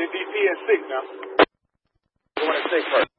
DP at 6 now. You want to stay first?